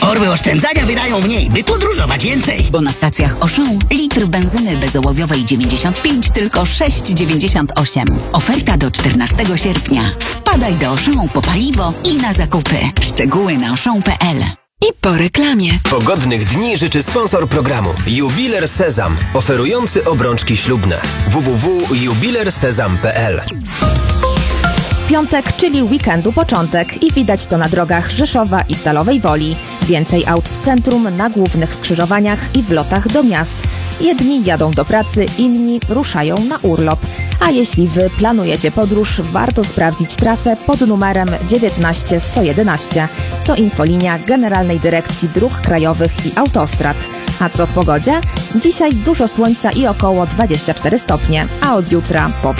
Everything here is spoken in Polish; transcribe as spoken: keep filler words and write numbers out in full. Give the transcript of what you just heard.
Torby oszczędzania wydają mniej, by podróżować więcej. Bo na stacjach Auchan litr benzyny bezołowiowej dziewięćdziesiąt pięć tylko sześć dziewięćdziesiąt osiem. Oferta do czternastego sierpnia. Wpadaj do Auchan po paliwo i na zakupy. Szczegóły na auchan kropka p l. I po reklamie. Pogodnych dni życzy sponsor programu Jubiler Sezam, oferujący obrączki ślubne. w w w kropka jubiler sezam kropka p l. Piątek, czyli weekendu początek i widać to na drogach Rzeszowa i Stalowej Woli. Więcej aut w centrum, na głównych skrzyżowaniach i w lotach do miast. Jedni jadą do pracy, inni ruszają na urlop. A jeśli Wy planujecie podróż, warto sprawdzić trasę pod numerem dziewiętnaście sto jedenaście. To infolinia Generalnej Dyrekcji Dróg Krajowych i Autostrad. A co w pogodzie? Dzisiaj dużo słońca i około dwadzieścia cztery stopnie, a od jutra po